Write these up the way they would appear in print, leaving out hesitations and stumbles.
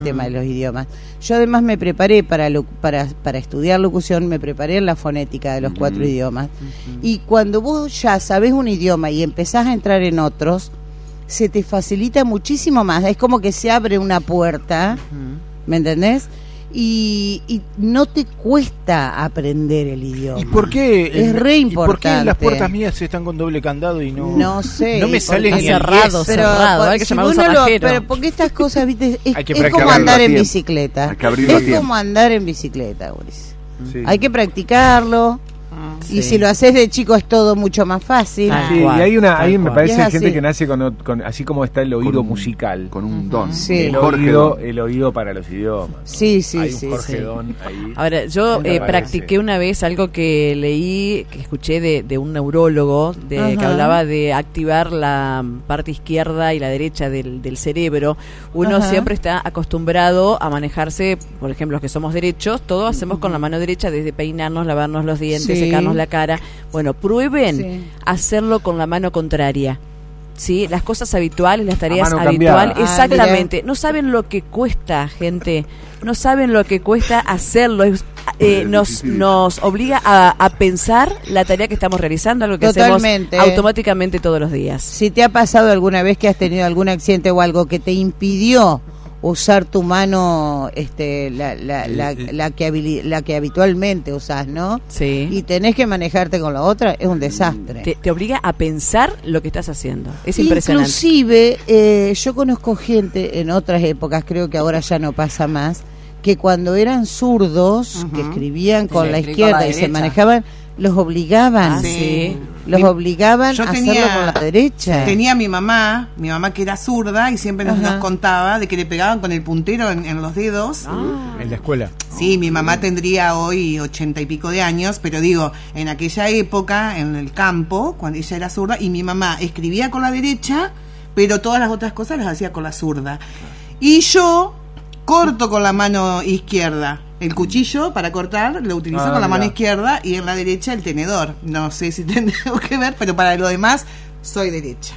tema de los idiomas. Yo además me preparé para estudiar locución, me preparé en la fonética de los 4 idiomas. Y cuando vos ya sabés un idioma y empezás a entrar en otros, se te facilita muchísimo más. Es como que se abre una puerta, ¿me entendés? Y no te cuesta aprender el idioma. ¿Y por qué? Es re importante. ¿Y por qué las puertas mías están con doble candado y no sé? No me sale ni cerrado, cerrado. Hay que llamar a un cerrajero. Pero porque estas cosas, viste, es como andar en bicicleta. Es como andar en bicicleta, Boris. Sí. Hay que practicarlo. Y si lo haces de chico es todo mucho más fácil. Sí, y ahí me parece gente que nace con así como está el oído musical, con un don. Sí. El oído para los idiomas, ¿no? Sí. Hay un Jorge Don ahí. Ahora, yo practiqué una vez algo que leí, que escuché de un neurólogo, que hablaba de activar la parte izquierda y la derecha del cerebro. Uno siempre está acostumbrado a manejarse, por ejemplo, los que somos derechos, todo hacemos con la mano derecha, desde peinarnos, lavarnos los dientes, secarnos la cara. Bueno, prueben hacerlo con la mano contraria. ¿Sí? Las cosas habituales, las tareas habituales, exactamente. No saben lo que cuesta, gente. No saben lo que cuesta hacerlo. Nos obliga a pensar la tarea que estamos realizando, algo que hacemos automáticamente todos los días. Si te ha pasado alguna vez que has tenido algún accidente o algo que te impidió usar tu mano, la que habitualmente usás, ¿no? Sí. Y tenés que manejarte con la otra, es un desastre. Te obliga a pensar lo que estás haciendo. Es impresionante. Inclusive, yo conozco gente en otras épocas, creo que ahora ya no pasa más, que cuando eran zurdos, que escribían con la izquierda y se manejaban, los obligaban. Los obligaban a hacerlo con la derecha. Tenía mi mamá que era zurda y siempre nos contaba de que le pegaban con el puntero en los dedos. En la escuela. Sí, mi mamá tendría hoy 80 y pico de años, pero digo, en aquella época, en el campo, cuando ella era zurda, y mi mamá escribía con la derecha, pero todas las otras cosas las hacía con la zurda. Y yo corto con la mano izquierda. El cuchillo para cortar lo utilizo con la mano izquierda y en la derecha el tenedor. No sé si tendremos que ver, pero para lo demás soy derecha.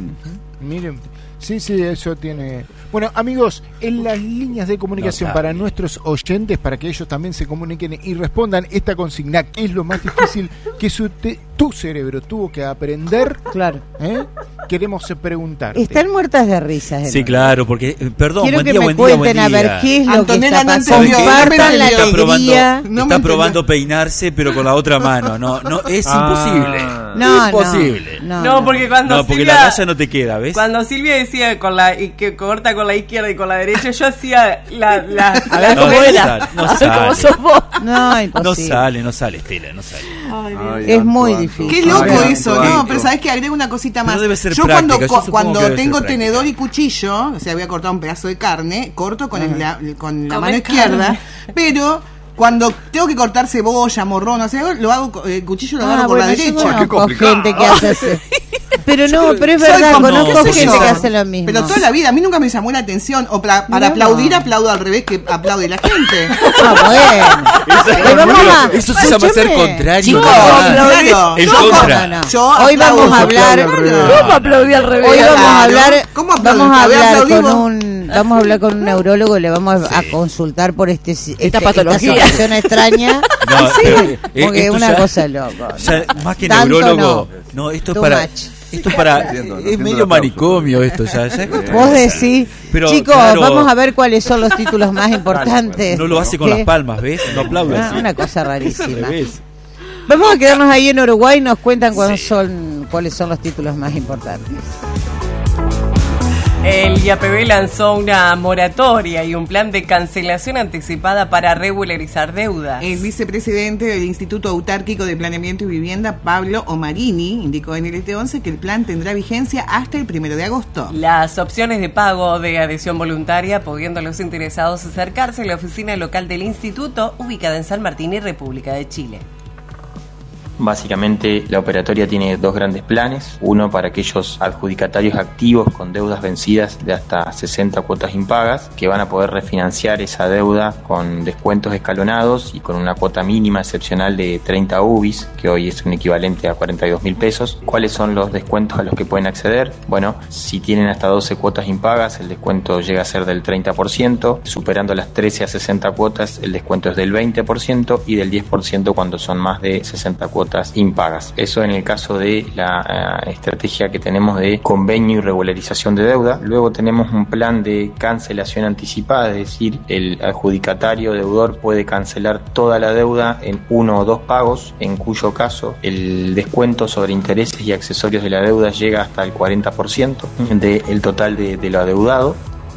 Miren, sí, eso tiene... Bueno, amigos, en las líneas de comunicación para nuestros oyentes, para que ellos también se comuniquen y respondan esta consigna, ¿qué es lo más difícil que tu cerebro tuvo que aprender? Claro. Queremos preguntarte. Están muertas de risas. Sí, claro, porque, perdón, quiero buen que día, me buen cuenten día. A ver qué es lo que está pasando. Compartan la alegría. Está probando peinarse, pero con la otra mano. No, es imposible. Imposible. No, porque cuando porque Silvia, la raya no te queda, ¿ves? Cuando Silvia decía que corta con la izquierda y con la derecha, yo hacía a ver cómo era. No sale. ¿Cómo sos vos? No, imposible. No sale, Estela, no sale. Es muy difícil. Qué loco eso, ¿no? Pero sabes que agrego una cosita más. Debe ser yo práctica, cuando tengo tenedor y cuchillo, o sea, voy a cortar un pedazo de carne, corto con la mano izquierda, pero cuando tengo que cortar cebolla, morrón, o sea, lo hago, el cuchillo lo agarro por la derecha. Qué gente que hace así. Pero es verdad, conozco gente que hace lo mismo. Pero toda la vida, a mí nunca me llamó la atención. O para aplaudir, aplaudo al revés que aplaude la gente. Bueno. Eso se llama ser contrario. Chicos, en contra. Hoy vamos a hablar. ¿Cómo aplaudí al revés? Hoy vamos a hablar con un neurólogo y le vamos a consultar por esta patología. Esta situación extraña. Porque es una cosa loca. Más que neurólogo. No, esto es para... Esto es medio manicomio esto ya. Vos decís, pero, chicos, vamos a ver cuáles son los títulos más importantes. No lo hace con las palmas, ¿ves? No aplaude. Una cosa rarísima. Vamos a quedarnos ahí en Uruguay y nos cuentan cuáles son los títulos más importantes. El IAPB lanzó una moratoria y un plan de cancelación anticipada para regularizar deudas. El vicepresidente del Instituto Autárquico de Planeamiento y Vivienda, Pablo Omarini, indicó en el ET11 que el plan tendrá vigencia hasta el 1 de agosto. Las opciones de pago de adhesión voluntaria, pudiendo los interesados acercarse a la oficina local del instituto, ubicada en San Martín y República de Chile. Básicamente la operatoria tiene dos grandes planes, uno para aquellos adjudicatarios activos con deudas vencidas de hasta 60 cuotas impagas, que van a poder refinanciar esa deuda con descuentos escalonados y con una cuota mínima excepcional de 30 UBIs, que hoy es un equivalente a 42.000 pesos. ¿Cuáles son los descuentos a los que pueden acceder? Bueno, si tienen hasta 12 cuotas impagas, el descuento llega a ser del 30%, superando las 13 a 60 cuotas, el descuento es del 20% y del 10% cuando son más de 60 cuotas impagas. Eso en el caso de la estrategia que tenemos de convenio y regularización de deuda. Luego tenemos un plan de cancelación anticipada, es decir, el adjudicatario deudor puede cancelar toda la deuda en 1 o 2 pagos, en cuyo caso el descuento sobre intereses y accesorios de la deuda llega hasta el 40% del total de lo adeudado.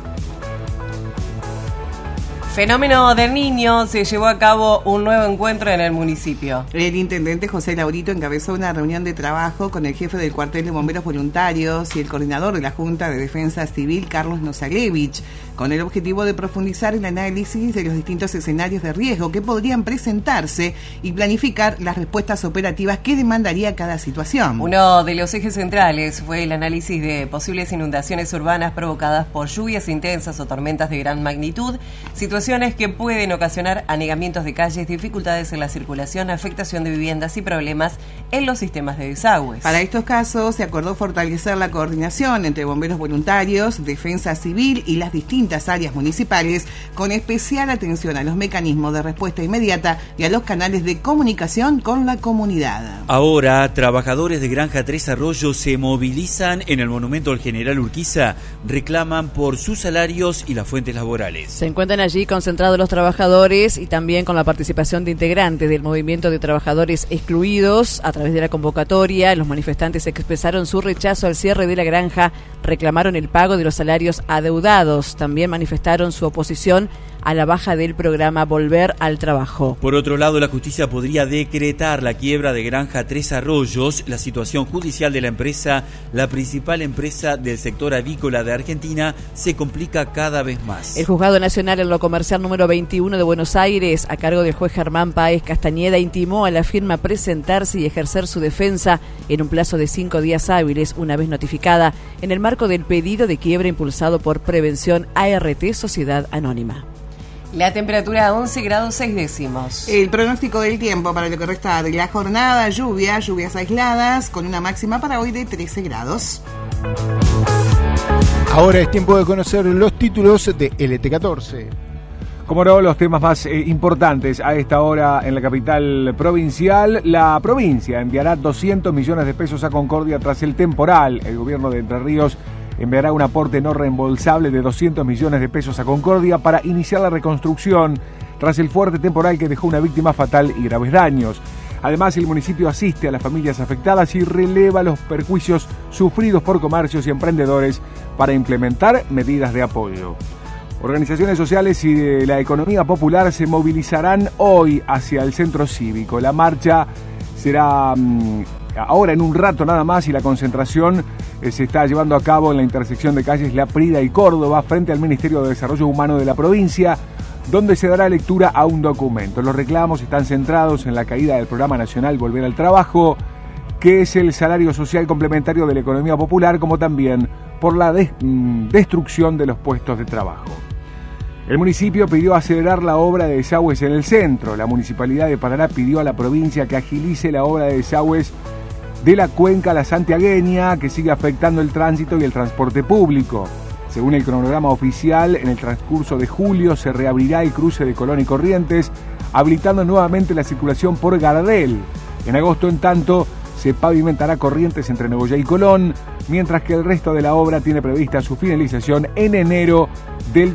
Fenómeno del Niño, se llevó a cabo un nuevo encuentro en el municipio. El intendente José Laurito encabezó una reunión de trabajo con el jefe del cuartel de bomberos voluntarios y el coordinador de la Junta de Defensa Civil, Carlos Nosalevich, con el objetivo de profundizar el análisis de los distintos escenarios de riesgo que podrían presentarse y planificar las respuestas operativas que demandaría cada situación. Uno de los ejes centrales fue el análisis de posibles inundaciones urbanas provocadas por lluvias intensas o tormentas de gran magnitud, situaciones que pueden ocasionar anegamientos de calles, dificultades en la circulación, afectación de viviendas y problemas en los sistemas de desagües. Para estos casos se acordó fortalecer la coordinación entre bomberos voluntarios, defensa civil y las distintas áreas municipales, con especial atención a los mecanismos de respuesta inmediata y a los canales de comunicación con la comunidad. Ahora, trabajadores de Granja Tres Arroyos se movilizan en el monumento al General Urquiza, reclaman por sus salarios y las fuentes laborales. Se encuentran allí concentrados los trabajadores y también con la participación de integrantes del movimiento de trabajadores excluidos. A través de la convocatoria, los manifestantes expresaron su rechazo al cierre de la granja, reclamaron el pago de los salarios adeudados, también manifestaron su oposición a la baja del programa Volver al Trabajo. Por otro lado, la justicia podría decretar la quiebra de Granja Tres Arroyos. La situación judicial de la empresa, la principal empresa del sector avícola de Argentina, se complica cada vez más. El Juzgado Nacional en lo Comercial número 21 de Buenos Aires, a cargo del juez Germán Páez Castañeda, intimó a la firma presentarse y ejercer su defensa en un plazo de 5 días hábiles, una vez notificada, en el marco del pedido de quiebra impulsado por Prevención ART Sociedad Anónima. La temperatura 11 grados 6 décimos. El pronóstico del tiempo para lo que resta de la jornada: lluvias aisladas, con una máxima para hoy de 13 grados. Ahora es tiempo de conocer los títulos de LT14. Como no, los temas más importantes a esta hora en la capital provincial. La provincia enviará 200 millones de pesos a Concordia tras el temporal. El gobierno de Entre Ríos enviará un aporte no reembolsable de 200 millones de pesos a Concordia para iniciar la reconstrucción tras el fuerte temporal que dejó una víctima fatal y graves daños. Además, el municipio asiste a las familias afectadas y releva los perjuicios sufridos por comercios y emprendedores para implementar medidas de apoyo. Organizaciones sociales y de la economía popular se movilizarán hoy hacia el centro cívico. La marcha será ahora en un rato nada más y la concentración se está llevando a cabo en la intersección de calles La Prida y Córdoba frente al Ministerio de Desarrollo Humano de la provincia, donde se dará lectura a un documento. Los reclamos están centrados en la caída del Programa Nacional Volver al Trabajo, que es el salario social complementario de la economía popular, como también por la destrucción de los puestos de trabajo. El municipio pidió acelerar la obra de desagües en el centro. La Municipalidad de Paraná pidió a la provincia que agilice la obra de desagües de la cuenca La Santiagueña, que sigue afectando el tránsito y el transporte público. Según el cronograma oficial, en el transcurso de julio se reabrirá el cruce de Colón y Corrientes, habilitando nuevamente la circulación por Gardel. En agosto, en tanto, se pavimentará Corrientes entre Nogoyá y Colón, mientras que el resto de la obra tiene prevista su finalización en enero del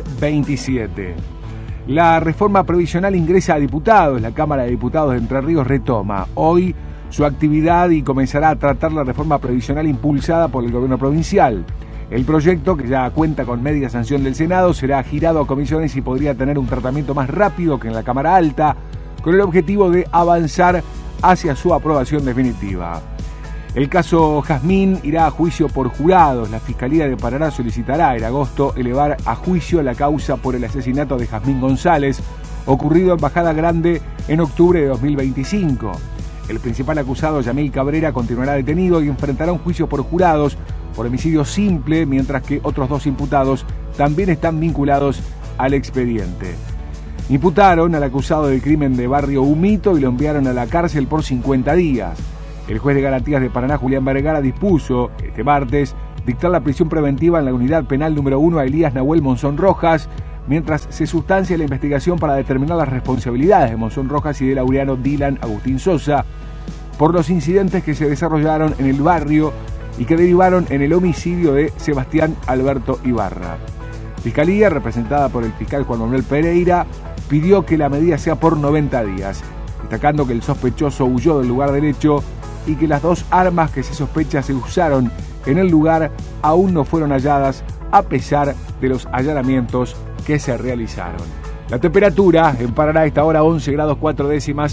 2027. La reforma previsional ingresa a diputados. La Cámara de Diputados de Entre Ríos retoma hoy su actividad y comenzará a tratar la reforma previsional impulsada por el gobierno provincial. El proyecto, que ya cuenta con media sanción del Senado, será girado a comisiones y podría tener un tratamiento más rápido que en la Cámara Alta, con el objetivo de avanzar hacia su aprobación definitiva. El caso Jazmín irá a juicio por jurados. La Fiscalía de Paraná solicitará en agosto elevar a juicio la causa por el asesinato de Jazmín González, ocurrido en Bajada Grande en octubre de 2025. El principal acusado, Yamil Cabrera, continuará detenido y enfrentará un juicio por jurados por homicidio simple, mientras que otros 2 imputados también están vinculados al expediente. Imputaron al acusado del crimen de Barrio Humito y lo enviaron a la cárcel por 50 días. El juez de garantías de Paraná, Julián Vergara, dispuso este martes dictar la prisión preventiva en la unidad penal número 1 a Elías Nahuel Monzón Rojas, mientras se sustancia la investigación para determinar las responsabilidades de Monzón Rojas y del laureano Dylan Agustín Sosa por los incidentes que se desarrollaron en el barrio y que derivaron en el homicidio de Sebastián Alberto Ibarra. Fiscalía, representada por el fiscal Juan Manuel Pereira, pidió que la medida sea por 90 días, destacando que el sospechoso huyó del lugar del hecho y que las 2 armas que se sospecha se usaron en el lugar aún no fueron halladas a pesar de los allanamientos que se realizaron. La temperatura en Paraná a esta hora 11 grados 4 décimas,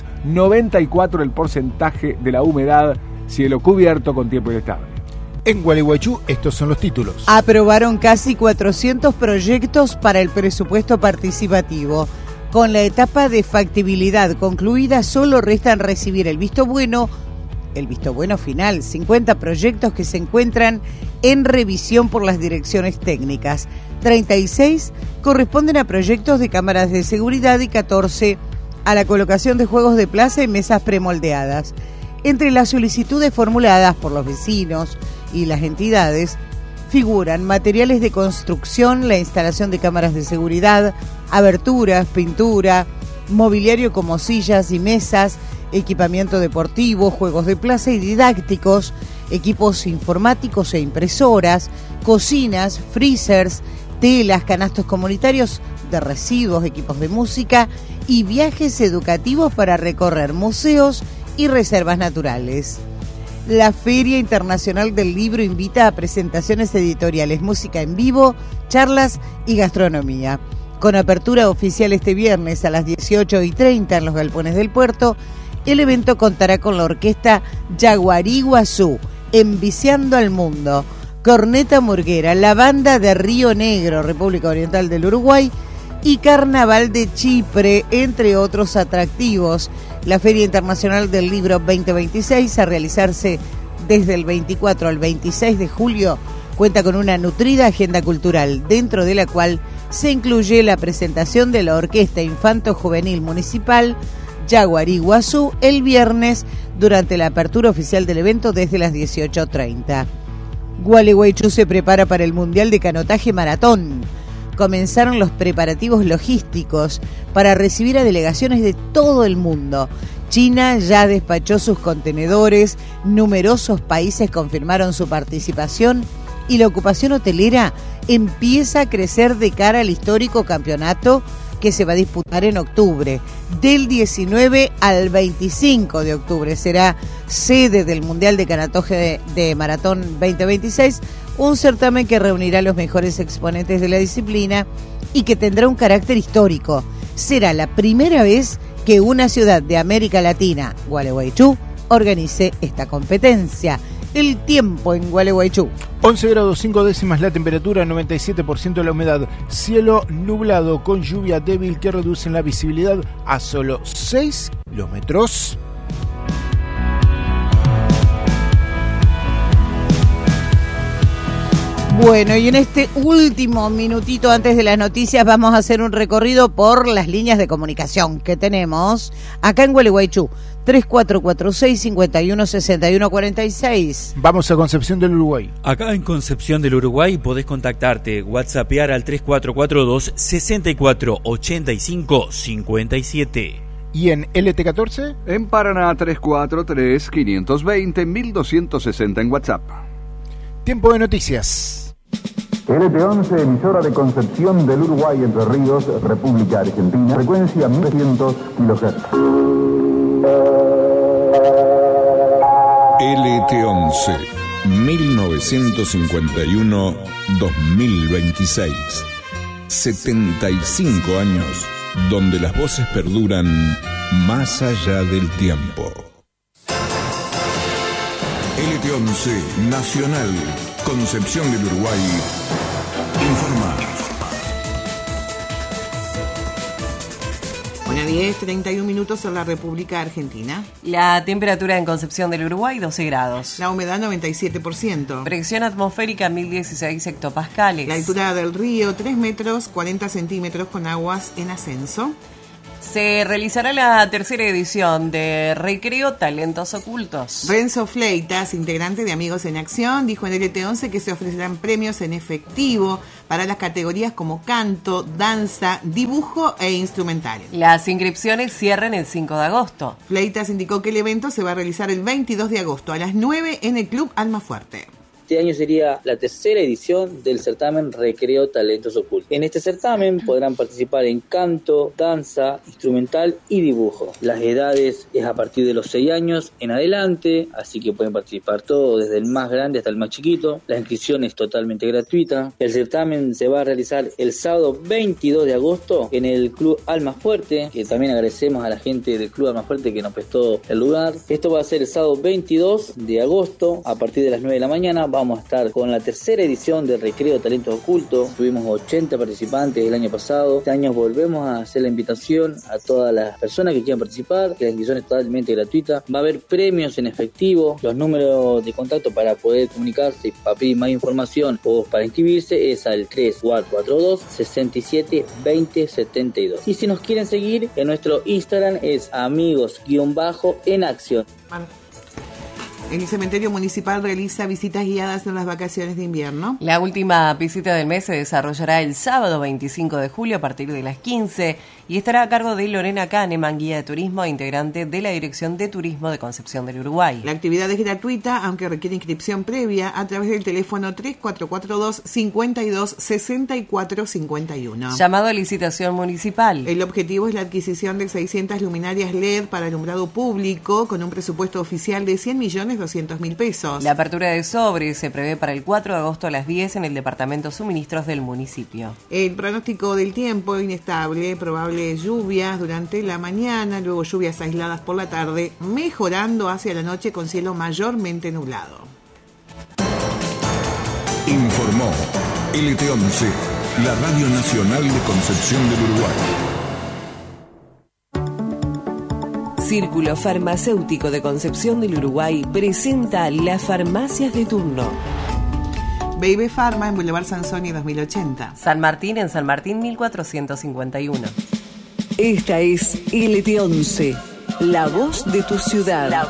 94 el porcentaje de la humedad, cielo cubierto con tiempo inestable. En Gualeguaychú, estos son los títulos. Aprobaron casi 400 proyectos para el presupuesto participativo. Con la etapa de factibilidad concluida, solo restan recibir el visto bueno final, 50 proyectos que se encuentran en revisión por las direcciones técnicas. 36 corresponden a proyectos de cámaras de seguridad y 14 a la colocación de juegos de plaza y mesas premoldeadas. Entre las solicitudes formuladas por los vecinos y las entidades figuran materiales de construcción, la instalación de cámaras de seguridad, aberturas, pintura, mobiliario como sillas y mesas, equipamiento deportivo, juegos de plaza y didácticos, equipos informáticos e impresoras, cocinas, freezers, telas, canastos comunitarios de residuos, equipos de música y viajes educativos para recorrer museos y reservas naturales. La Feria Internacional del Libro invita a presentaciones editoriales, música en vivo, charlas y gastronomía. Con apertura oficial este viernes a las 18:30 en los galpones del puerto, el evento contará con la orquesta Yaguariguazú, Enviciando al Mundo, Corneta Murguera, la banda de Río Negro, República Oriental del Uruguay, y Carnaval de Chipre, entre otros atractivos. La Feria Internacional del Libro 2026, a realizarse desde el 24 al 26 de julio, cuenta con una nutrida agenda cultural, dentro de la cual se incluye la presentación de la Orquesta Infanto Juvenil Municipal Yaguariguazú el viernes durante la apertura oficial del evento desde las 18:30. Gualeguaychú se prepara para el Mundial de Canotaje Maratón. Comenzaron los preparativos logísticos para recibir a delegaciones de todo el mundo. China ya despachó sus contenedores, numerosos países confirmaron su participación y la ocupación hotelera empieza a crecer de cara al histórico campeonato que se va a disputar en octubre. Del 19 al 25 de octubre será sede del Mundial de Canotaje de Maratón 2026, un certamen que reunirá a los mejores exponentes de la disciplina y que tendrá un carácter histórico. Será la primera vez que una ciudad de América Latina, Gualeguaychú, organice esta competencia. El tiempo en Gualeguaychú. 11 grados 5 décimas la temperatura, 97% la humedad, cielo nublado con lluvia débil que reduce la visibilidad a solo 6 kilómetros. Bueno, y en este último minutito antes de las noticias vamos a hacer un recorrido por las líneas de comunicación que tenemos acá en Gualeguaychú. 3446-516146. Vamos a Concepción del Uruguay. Acá en Concepción del Uruguay podés contactarte, whatsappear al 3442-648557. ¿Y en LT14? En Paraná 343-520-1260 en WhatsApp. Tiempo de noticias. LT11, emisora de Concepción del Uruguay, Entre Ríos, República Argentina, frecuencia 1100 kHz. LT11, 1951-2026. 75 años donde las voces perduran más allá del tiempo. LT11 Nacional, Concepción del Uruguay, informa. Buenas 10:31 en la República Argentina. La temperatura en Concepción del Uruguay, 12 grados. La humedad, 97%. Presión atmosférica, 1016 hectopascales. La altura del río, 3 metros, 40 centímetros con aguas en ascenso. Se realizará la tercera edición de Recreo Talentos Ocultos. Renzo Fleitas, integrante de Amigos en Acción, dijo en LT11 que se ofrecerán premios en efectivo para las categorías como canto, danza, dibujo e instrumental. Las inscripciones cierran el 5 de agosto. Fleitas indicó que el evento se va a realizar el 22 de agosto a las 9 en el Club Almafuerte. Este año sería la tercera edición del certamen Recreo Talentos Ocultos. En este certamen podrán participar en canto, danza, instrumental y dibujo. Las edades es a partir de los 6 años en adelante, así que pueden participar todos, desde el más grande hasta el más chiquito. La inscripción es totalmente gratuita. El certamen se va a realizar el sábado 22 de agosto en el Club Almafuerte, que también agradecemos a la gente del Club Almafuerte que nos prestó el lugar. Esto va a ser el sábado 22 de agosto a partir de las 9 de la mañana. Vamos a estar con la tercera edición de Recreo Talentos Ocultos. Tuvimos 80 participantes el año pasado. Este año volvemos a hacer la invitación a todas las personas que quieran participar, que la inscripción es totalmente gratuita. Va a haber premios en efectivo. Los números de contacto para poder comunicarse, para pedir más información o para inscribirse es al 3442 67 20 72. Y si nos quieren seguir, en nuestro Instagram es amigos_en acción. El cementerio municipal realiza visitas guiadas en las vacaciones de invierno. La última visita del mes se desarrollará el sábado 25 de julio a partir de las 15 y estará a cargo de Lorena Kahneman, guía de turismo e integrante de la Dirección de Turismo de Concepción del Uruguay. La actividad es gratuita, aunque requiere inscripción previa a través del teléfono 3442 52 64 51. Llamado a licitación municipal. El objetivo es la adquisición de 600 luminarias LED para alumbrado público con un presupuesto oficial de 100.200.000 pesos. La apertura de sobre se prevé para el 4 de agosto a las 10 en el departamento suministros del municipio. El pronóstico del tiempo inestable, probable lluvias durante la mañana, luego lluvias aisladas por la tarde, mejorando hacia la noche con cielo mayormente nublado. Informó LT11, la Radio Nacional de Concepción del Uruguay. Círculo Farmacéutico de Concepción del Uruguay presenta las farmacias de turno. Baby Pharma en Boulevard Sansoni 2080. San Martín en San Martín 1451. Esta es LT11, la voz de tu ciudad.